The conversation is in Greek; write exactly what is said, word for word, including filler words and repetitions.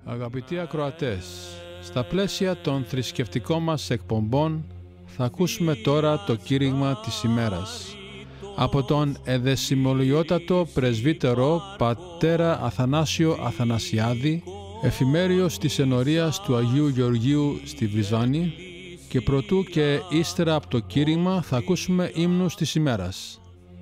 Αγαπητοί ακροατές, στα πλαίσια των θρησκευτικών μας εκπομπών θα ακούσουμε τώρα το κήρυγμα της ημέρας από τον εδεσιμολογιότατο πρεσβύτερο πατέρα Αθανάσιο Αθανασιάδη, εφημέριος της ενορίας του Αγίου Γεωργίου στη Βριζάνη, και προτού και ύστερα από το κήρυγμα θα ακούσουμε ύμνους της ημέρας.